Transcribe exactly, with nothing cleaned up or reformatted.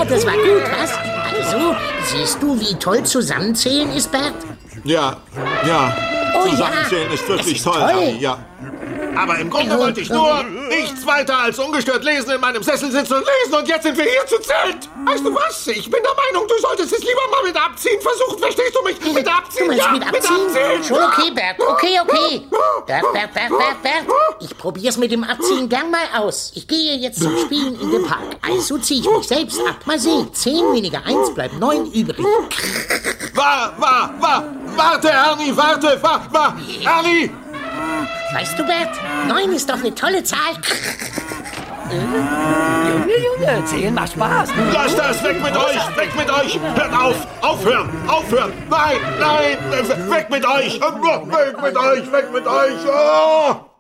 Ja, das war gut, was? Also, siehst du, wie toll Zusammenzählen ist, Bert? Ja, ja. Oh Zusammenzählen ja, ist wirklich es ist toll, toll. Ernie, ja. Aber im Grunde wollte ich nur nichts weiter als ungestört lesen, in meinem Sessel sitzen und lesen. Und jetzt sind wir hier zu zelt. Weißt du was? Ich bin der Meinung, du solltest es lieber mal mit Abziehen versuchen. Verstehst du mich? Mit Abziehen, Du meinst ja, mit Abziehen? mit Abziehen. Schon okay, Bert. Okay, okay. Bert, Bert, Bert, Bert, Bert. Ich probier's mit dem Abziehen gern mal aus. Ich gehe jetzt zum Spielen in den Park. Also zieh ich mich selbst ab. Mal sehen. Zehn weniger eins bleibt neun übrig. War, war, war. Warte, Ernie, warte, war, war. Ernie. Weißt du, Bert, neun ist doch eine tolle Zahl. Junge, Junge, zählen macht Spaß. Lasst das, weg mit euch, weg mit euch. Hört auf, aufhören, aufhören. Nein, nein, weg mit euch. Weg mit euch, weg mit euch. Oh.